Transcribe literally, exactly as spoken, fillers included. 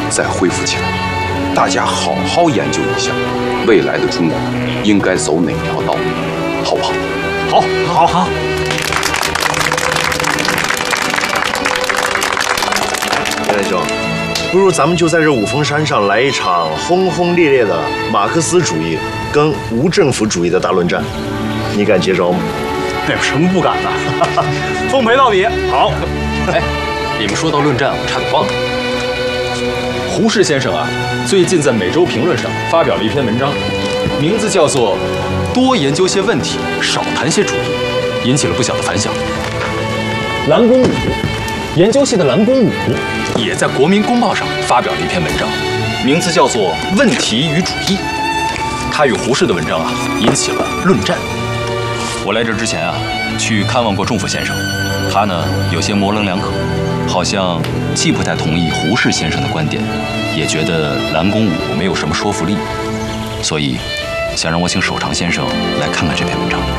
再恢复起来。大家好好研究一下，未来的中国应该走哪条道路，好不好？ 好，好，好。 叶大兄，不如咱们就在这五峰山上来一场轰轰烈烈的马克思主义跟无政府主义的大论战，你敢接招吗？ 那有什么不敢的？奉陪到底。好。 哎，你们说到论战，我差点忘了。胡适先生啊，最近在《每周评论》上发表了一篇文章，名字叫做《多研究些问题，少谈些主义》，引起了不小的反响。蓝公武，研究系的蓝公武，也在《国民公报》上发表了一篇文章，名字叫做《问题与主义》。他与胡适的文章啊，引起了论战。我来这之前啊，去看望过仲甫先生，他呢有些模棱两可，好像既不太同意胡适先生的观点，也觉得蓝公武没有什么说服力，所以想让我请守常先生来看看这篇文章。